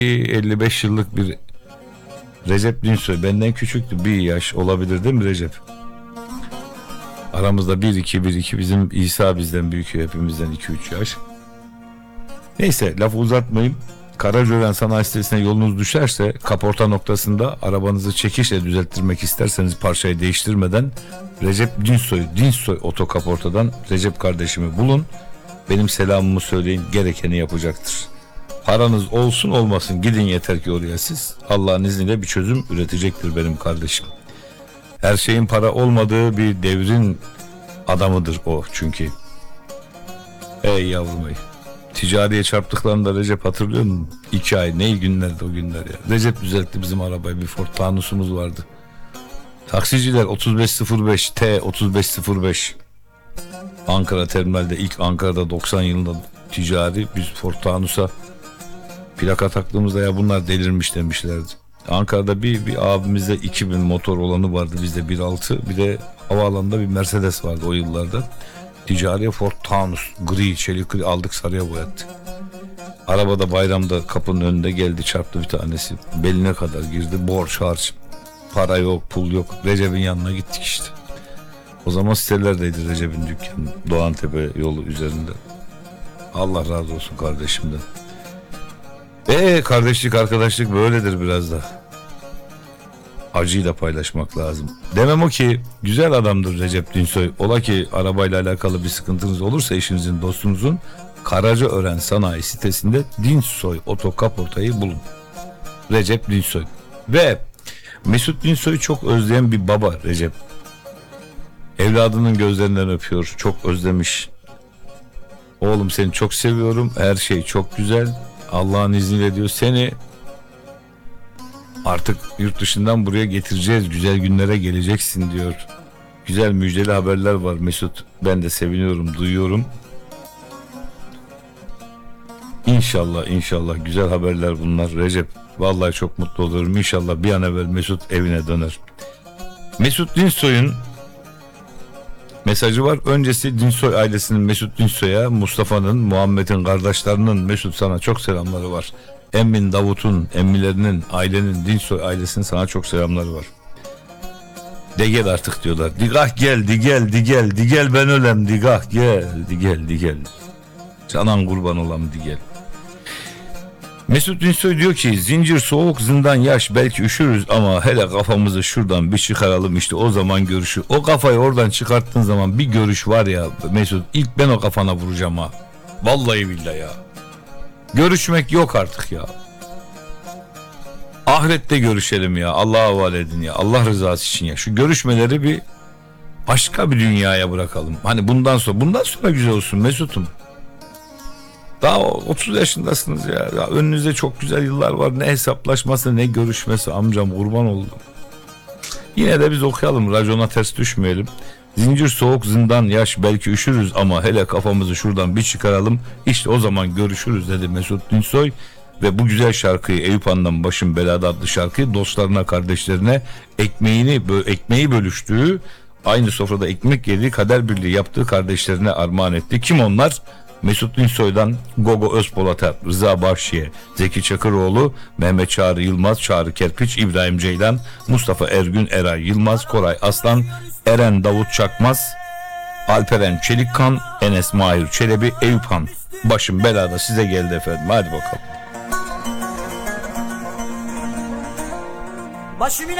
55 yıllık bir Recep Dinsoy. Benden küçüktü. Bir yaş olabilir değil mi Recep? Aramızda 1-2 bizim İsa bizden büyük, hepimizden 2-3 yaş. Neyse, lafı uzatmayayım. Karacören Sanayi Sitesi'ne yolunuz düşerse kaporta noktasında arabanızı çekişle düzelttirmek isterseniz parçayı değiştirmeden Recep Dinsoy otokaportadan Recep kardeşimi bulun. Benim selamımı söyleyin, gerekeni yapacaktır. Paranız olsun olmasın gidin yeter ki oraya siz. Allah'ın izniyle bir çözüm üretecektir benim kardeşim. Her şeyin para olmadığı bir devrin adamıdır o çünkü. Ey yavrum ey. Ticariye çarptıklarında Recep hatırlıyor musun? 2 ay ne günlerdi o günler ya. Recep düzeltti bizim arabayı, bir Ford Taunus'umuz vardı. Taksiciler 3505 T 3505 Ankara terminalde, ilk Ankara'da 90 yılında ticari biz Ford Taunus'a plaka taktığımızda ya bunlar delirmiş demişlerdi. Ankara'da bir abimizde 2000 motor olanı vardı, bizde 1.6, bir de havaalanında bir Mercedes vardı o yıllarda. Ticari Ford Taunus gri, çelik gri aldık, sarıya boyattık. Arabada bayramda kapının önünde geldi, çarptı bir tanesi. Beline kadar girdi, borç harç. Para yok, pul yok. Recep'in yanına gittik işte. O zaman sitelerdeydi Recep'in dükkanı. Doğantepe yolu üzerinde. Allah razı olsun kardeşimden. Kardeşlik arkadaşlık böyledir biraz da. Acıyı da paylaşmak lazım. Demem o ki güzel adamdır Recep Dinsoy. Ola ki arabayla alakalı bir sıkıntınız olursa eşinizin, dostunuzun, Karacaören Sanayi Sitesi'nde Dinsoy otokaportayı bulun. Recep Dinsoy. Ve Mesut Dinsoy'u çok özleyen bir baba Recep. Evladının gözlerinden öpüyor. Çok özlemiş. Oğlum seni çok seviyorum. Her şey çok güzel. Allah'ın izniyle diyor seni artık yurt dışından buraya getireceğiz. Güzel günlere geleceksin diyor. Güzel müjdeli haberler var Mesut. Ben de seviniyorum, duyuyorum. İnşallah güzel haberler bunlar Recep. Vallahi çok mutlu olurum. İnşallah bir an evvel Mesut evine döner. Mesut Dinsoy'un mesajı var. Öncesi Dinsoy ailesinin Mesut Dinsoy'a, Mustafa'nın, Muhammed'in kardeşlerinin Mesut sana çok selamları var. Emmin Davut'un, emmilerinin, ailenin, Dinsoy ailesinin sana çok selamları var. De gel artık diyorlar. Digah gel, di gel ben ölem, digah gel. Canan kurban olam, di gel. Mesut Dinsoy diyor ki zincir soğuk, zindan yaş, belki üşürüz ama hele kafamızı şuradan bir çıkaralım, işte o zaman görüşü. O kafayı oradan çıkarttığın zaman bir görüş var ya Mesut, ilk ben o kafana vuracağım ha. Vallahi billahi ya. Görüşmek yok artık ya. Ahirette görüşelim ya. Allah'a havale edin ya. Allah rızası için ya. Şu görüşmeleri bir başka bir dünyaya bırakalım. Hani bundan sonra güzel olsun Mesut'um. Daha 30 yaşındasınız ya. Önünüzde çok güzel yıllar var. Ne hesaplaşması ne görüşmesi, amcam kurban oldum. Yine de biz okuyalım, racona ters düşmeyelim. Zincir soğuk, zindan yaş, belki üşürüz ama hele kafamızı şuradan bir çıkaralım, İşte o zaman görüşürüz dedi Mesut Dinsoy. Ve bu güzel şarkıyı, Eyüp Han'dan Başım Belada adlı şarkıyı dostlarına, kardeşlerine, ekmeği bölüştüğü, aynı sofrada ekmek yediği, kader birliği yaptığı kardeşlerine armağan etti. Kim onlar? Mesut Dinsoy'dan Gogo Özpolat'a, Rıza Bahşi'ye, Zeki Çakıroğlu, Mehmet Çağrı Yılmaz, Çağrı Kerpiç, İbrahim Ceylan, Mustafa Ergün, Eray Yılmaz, Koray Aslan, Eren Davut Çakmaz, Alperen Çelikkan, Enes Mahir Çelebi, Eyüp Han. Başım belada size geldi efendim. Hadi bakalım. Başım